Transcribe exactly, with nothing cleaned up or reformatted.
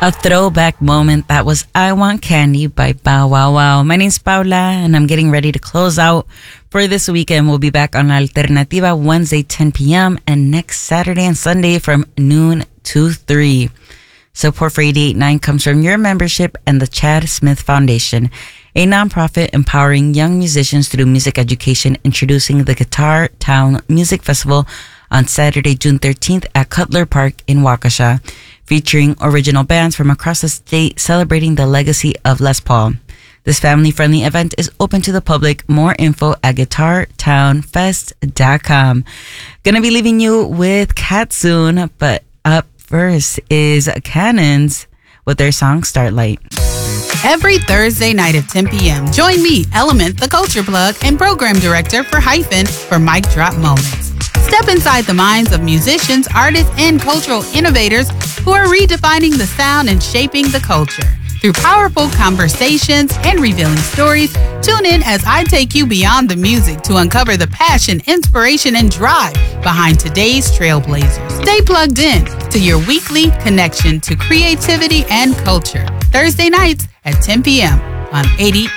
A throwback moment. That was I Want Candy by Bow Wow Wow. My name's Paula, and I'm getting ready to close out for this weekend. We'll be back on Alternativa Wednesday, ten p.m. and next Saturday and Sunday from noon to three. Support for eighty-eight point nine comes from your membership and the Chad Smith Foundation, a nonprofit empowering young musicians through music education, introducing the Guitar Town Music Festival on Saturday, June thirteenth at Cutler Park in Waukesha, featuring original bands from across the state celebrating the legacy of Les Paul. This family-friendly event is open to the public. More info at guitar town fest dot com. Gonna be leaving you with Cat soon, but up first is Cannons with their song Starlight. Every Thursday night at ten p.m., join me, Element, the Culture Plug, and Program Director for Hyphen for Mic Drop Moments. Step inside the minds of musicians, artists, and cultural innovators who are redefining the sound and shaping the culture. Through powerful conversations and revealing stories, tune in as I take you beyond the music to uncover the passion, inspiration, and drive behind today's trailblazers. Stay plugged in to your weekly connection to creativity and culture. Thursday nights at ten p.m. on eighty